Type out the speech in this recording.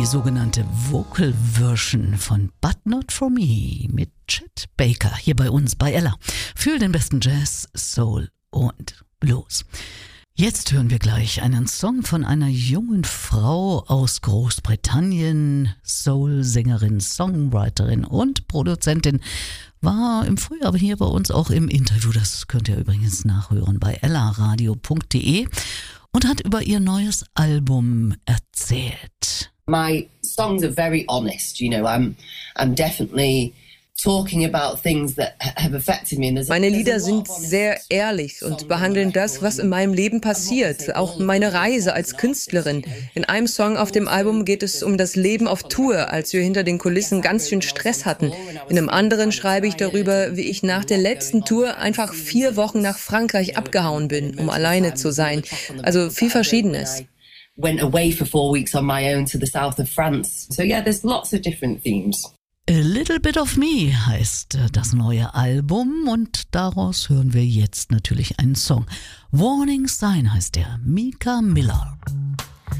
sogenannte Vocal Version von But Not For Me mit Chet Baker hier bei uns bei Ella. Für den besten Jazz, Soul und Blues. Jetzt hören wir gleich einen Song von einer jungen Frau aus Großbritannien, Soul-Sängerin, Songwriterin und Produzentin, war im Frühjahr hier bei uns auch im Interview, das könnt ihr übrigens nachhören bei ellaradio.de, und hat über ihr neues Album erzählt. My songs are very honest, you know, I'm definitely talking about things that have affected me. Meine Lieder sind sehr ehrlich und behandeln das, was in meinem Leben passiert, auch meine Reise als Künstlerin. In einem Song auf dem Album geht es um das Leben auf Tour, als wir hinter den Kulissen ganz schön Stress hatten. In einem anderen schreibe ich darüber, wie ich nach der letzten Tour einfach 4 Wochen nach Frankreich abgehauen bin, um alleine zu sein. Also viel Verschiedenes. Went away for 4 weeks on my own to the south of France. So yeah, there's lots of different themes. A Little Bit of Me heißt das neue Album und daraus hören wir jetzt natürlich einen Song. Warning Sign heißt der, Mika Miller.